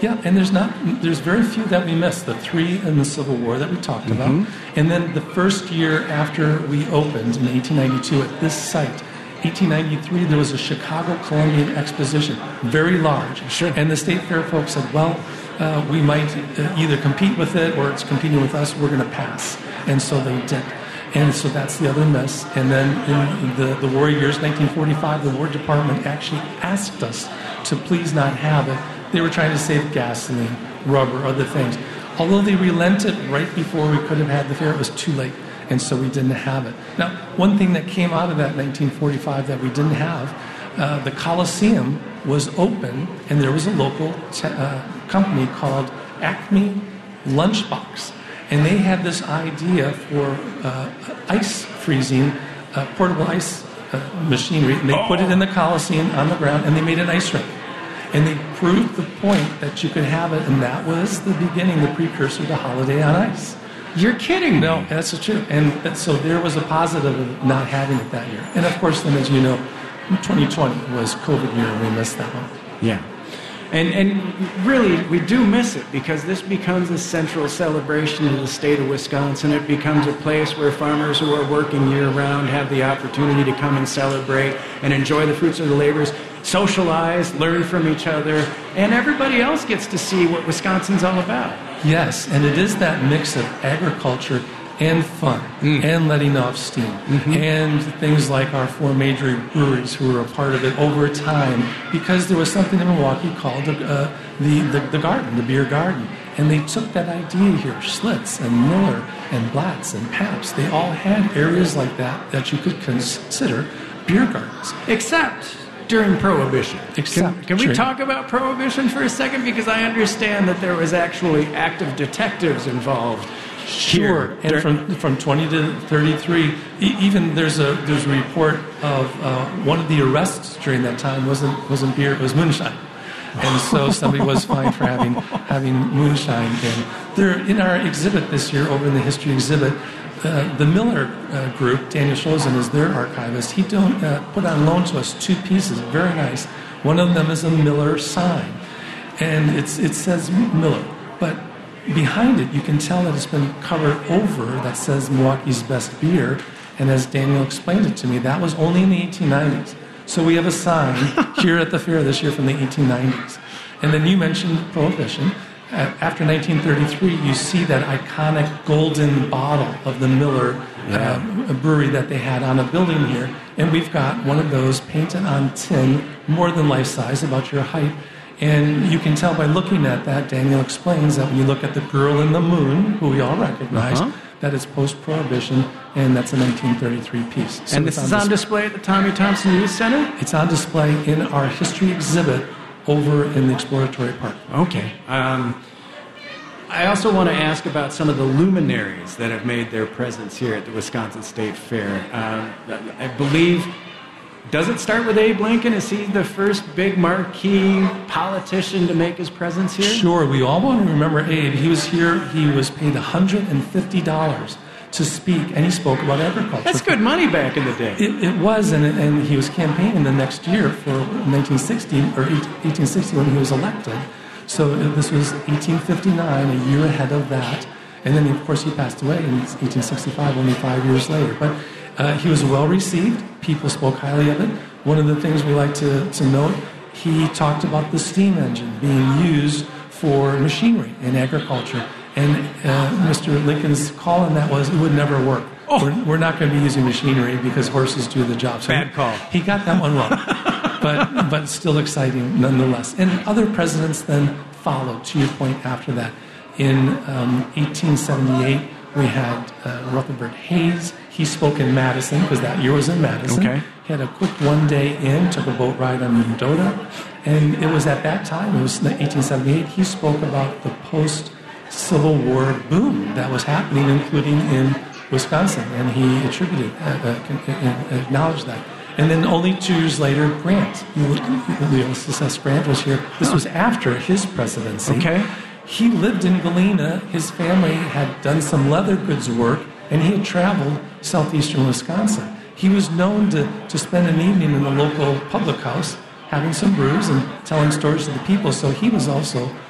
Yeah, and there's very few that we missed. The 3 in the Civil War that we talked about. And then the first year after we opened in 1892 at this site, 1893, there was a Chicago Columbian Exposition, very large. Sure. And the State Fair folks said, well, we might either compete with it or it's competing with us, we're going to pass. And so they did. And so that's the other miss. And then in the war years, 1945, the War Department actually asked us to please not have it. They were trying to save gasoline, rubber, other things. Although they relented right before we could have had the fair, it was too late. And so we didn't have it. Now, one thing that came out of that 1945 that we didn't have, the Coliseum was open, and there was a local company called Acme Lunchbox. And they had this idea for ice freezing, portable ice machinery. And they put it in the Coliseum on the ground, and they made an ice rink. And they proved the point that you could have it, and that was the beginning, the precursor to Holiday on Ice. You're kidding me. No, that's true. And so there was a positive of not having it that year. And of course, then, as you know, 2020 was COVID year, and we missed that one. Yeah. And really, we do miss it because this becomes a central celebration of the state of Wisconsin. It becomes a place where farmers who are working year-round have the opportunity to come and celebrate and enjoy the fruits of their labors, socialize, learn from each other, and everybody else gets to see what Wisconsin's all about. Yes, and it is that mix of agriculture and fun and letting off steam and things like our 4 major breweries who were a part of it over time, because there was something in Milwaukee called the garden, the beer garden. And they took that idea here, Schlitz and Miller and Blatz and Pabst. They all had areas like that you could consider beer gardens. Except during Prohibition. Can we talk about Prohibition for a second? Because I understand that there was actually active detectives involved. Sure, and from 20 to 33, even there's a report of one of the arrests during that time wasn't beer, it was moonshine, and so somebody was fined for having moonshine. And they're in our exhibit this year, over in the history exhibit. The Miller group, Daniel Schozen is their archivist. He put on loan to us 2 pieces, very nice. One of them is a Miller sign, and it says Miller, but behind it, you can tell that it's been covered over that says Milwaukee's best beer. And as Daniel explained it to me, that was only in the 1890s. So we have a sign here at the fair this year from the 1890s. And then you mentioned Prohibition. After 1933, you see that iconic golden bottle of the Miller brewery that they had on a building here. And we've got one of those painted on tin, more than life size, about your height. And you can tell by looking at that, Daniel explains that when you look at the Girl in the Moon, who we all recognize, that it's post-Prohibition, and that's a 1933 piece. So and this is on display at the Tommy Thompson Youth Center? It's on display in our history exhibit over in the Exploratory Park. Okay. I also want to ask about some of the luminaries that have made their presence here at the Wisconsin State Fair. I believe... Does it start with Abe Lincoln? Is he the first big marquee politician to make his presence here? Sure. We all want to remember Abe. He was here. He was paid $150 to speak, and he spoke about agriculture. That's good money back in the day. It was, and he was campaigning the next year for 1960 or 1860 when he was elected. So this was 1859, a year ahead of that. And then, of course, he passed away in 1865, only 5 years later. But he was well received. People spoke highly of it. One of the things we like to note, he talked about the steam engine being used for machinery in agriculture. And Mr. Lincoln's call on that was it would never work. We're not going to be using machinery because horses do the job. So bad call. He got that one wrong. but still exciting nonetheless. And other presidents then followed, to your point, after that. In 1878, we had Rutherford Hayes. He spoke in Madison, because that year was in Madison. Okay. He had a quick one-day in, took a boat ride on Mendota. And it was at that time, it was 1878, he spoke about the post-Civil War boom that was happening, including in Wisconsin. And he attributed, acknowledged that. And then only 2 years later, Grant, Ulysses S. Grant was here. This was after his presidency. Okay. He lived in Galena. His family had done some leather goods work, and he had traveled southeastern Wisconsin. He was known to spend an evening in the local public house, having some brews and telling stories to the people. So he was also